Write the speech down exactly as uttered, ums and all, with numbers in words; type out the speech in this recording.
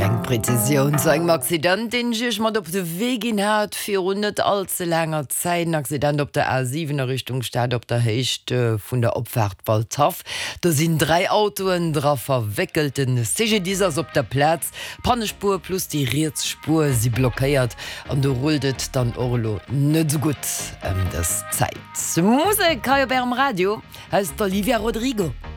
Kleng Präzision zu engem Accident, den sich mat op de Wegin hat fir net allze langer Zeit. Ein Accident op der A sieben Richtung Stadt op der Hechte vun der Opfahrt Waldhof. Da sind drei Autoen drauf verwickelten Sige dieses op der Platz. Pannespur plus die Rätsspur sie blockiert an du rulltet dann Orlo net so gut ähm, das Zeit. Musik K B am Radio heißt Olivia Rodrigo.